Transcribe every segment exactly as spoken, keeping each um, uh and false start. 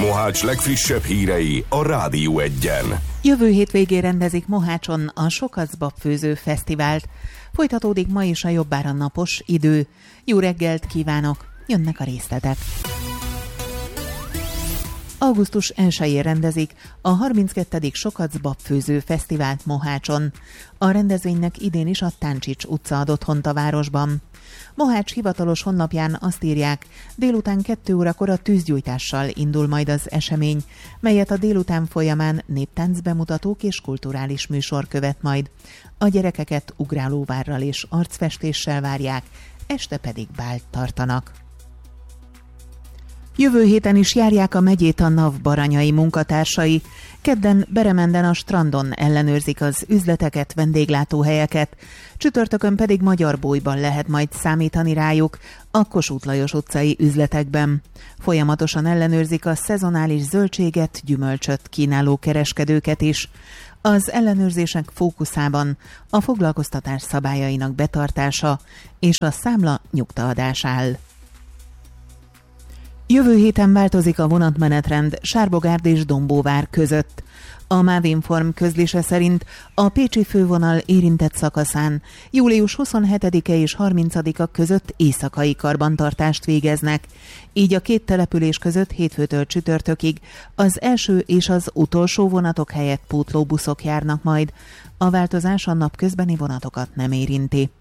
Mohács legfrissebb hírei a Rádió Egyen. Jövő hétvégén rendezik Mohácson a Sokacbab-főző fesztivált. Folytatódik ma is a jobbára napos idő. Jó reggelt kívánok! Jönnek a részletek. augusztus elsején rendezik a harminckettedik Sokacbab-főző fesztivált Mohácson. A rendezvénynek idén is a Táncsics utca ad otthont a városban. Mohács hivatalos honlapján azt írják, délután kettő órakor a tűzgyújtással indul majd az esemény, melyet a délután folyamán néptánc bemutatók és kulturális műsor követ majd. A gyerekeket ugrálóvárral és arcfestéssel várják, este pedig bált tartanak. Jövő héten is járják a megyét a NAV baranyai munkatársai. Kedden Beremenden a strandon ellenőrzik az üzleteket, vendéglátóhelyeket, csütörtökön pedig Magyarbólyban lehet majd számítani rájuk a Kossuth Lajos utcai üzletekben. Folyamatosan ellenőrzik a szezonális zöldséget, gyümölcsöt kínáló kereskedőket is. Az ellenőrzések fókuszában a foglalkoztatás szabályainak betartása és a számla nyugtaadás áll. Jövő héten változik a vonatmenetrend Sárbogárd és Dombóvár között. A Mávinform közlése szerint a pécsi fővonal érintett szakaszán július huszonhetedike és harmincadika között éjszakai karbantartást végeznek. Így a két település között hétfőtől csütörtökig az első és az utolsó vonatok helyett pótlóbuszok járnak majd. A változás a napközbeni vonatokat nem érinti.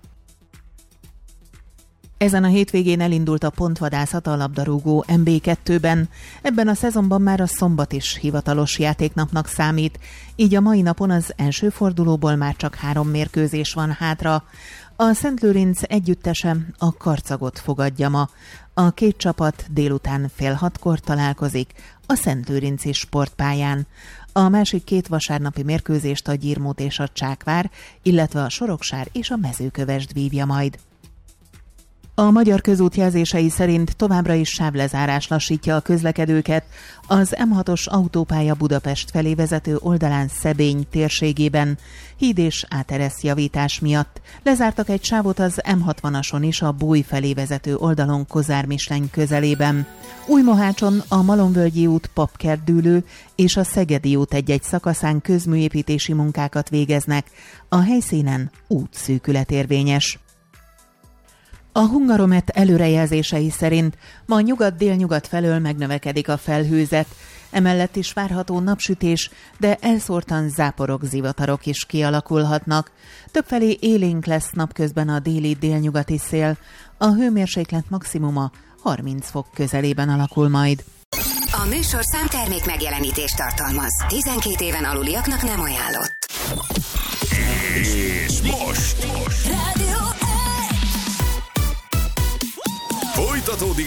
Ezen a hétvégén elindult a pontvadászat a labdarúgó em bé kettőben. Ebben a szezonban már a szombat is hivatalos játéknapnak számít, így a mai napon az első fordulóból már csak három mérkőzés van hátra. A Szentlőrinc együttese a Karcagot fogadja ma. A két csapat délután fél hatkor találkozik a Szentlőrinci sportpályán. A másik két vasárnapi mérkőzést a Gyirmót és a Csákvár, illetve a Soroksár és a Mezőkövesd vívja majd. A Magyar Közút jelzései szerint továbbra is sávlezárás lassítja a közlekedőket az em hatos autópálya Budapest felé vezető oldalán Szebény térségében, híd és átereszjavítás miatt. Lezártak egy sávot az em hatvanason is a Bój felé vezető oldalon Kozár-Misleny közelében. Újmohácson a Malomvölgyi út Papkertdűlő és a Szegedi út egy-egy szakaszán közműépítési munkákat végeznek. A helyszínen útszűkület érvényes. A Hungaromet előrejelzései szerint ma nyugat-délnyugat felől megnövekedik a felhőzet, emellett is várható napsütés, de elszórtan záporok, zivatarok is kialakulhatnak. Többfelé élénk lesz napközben a déli-délnyugati szél, a hőmérséklet maximuma harminc fok közelében alakul majd. A műsor számtermék megjelenítést tartalmaz. tizenkét éven aluliaknak nem ajánlott. És most! Rádió Folytatódik